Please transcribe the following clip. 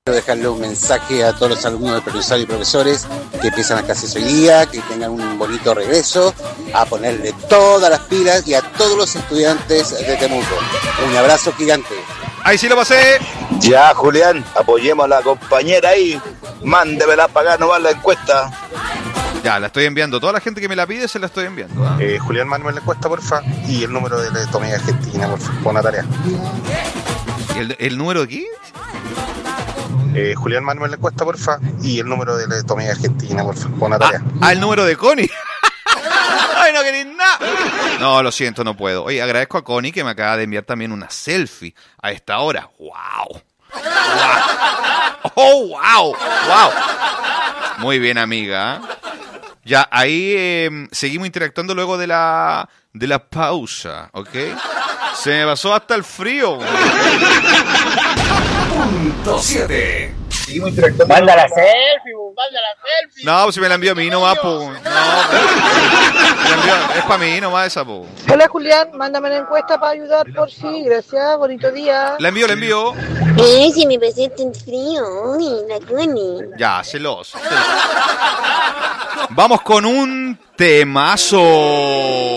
dejarle un mensaje a todos los alumnos de profesores y profesores que empiezan las clases hoy día, que tengan un bonito regreso, a ponerle todas las pilas y a todos los estudiantes de Temuco. Un abrazo gigante. Ahí sí lo pasé. Ya, Julián, apoyemos a la compañera ahí. Mándemela a pagar nomás la encuesta. Ya, la estoy enviando. Toda la gente que me la pide se la estoy enviando. Julián, mándame la encuesta, porfa. Y el número de la Tomía Argentina, porfa. Pon una tarea. ¿El número de aquí? Julián, mándame la encuesta, porfa. Y el número de la Tomía Argentina, porfa. Pon una tarea. El número de Connie. ¡Ay, no queréis nada! No, lo siento, no puedo. Oye, agradezco a Connie que me acaba de enviar también una selfie a esta hora. ¡Wow! ¡Oh, wow! ¡Wow! Muy bien, amiga. Ya, ahí seguimos interactuando luego de la pausa, ¿ok? Se me pasó hasta el frío. Punto 7. Manda la selfie, manda la selfie. No, pues si me la envió a mí nomás, po. No, es para mí nomás esa, po. Hola Julián, mándame la encuesta para ayudar por sí, gracias, bonito día. La envío. Si me presento en frío, la Connie. Ya, celoso. Vamos con un temazo.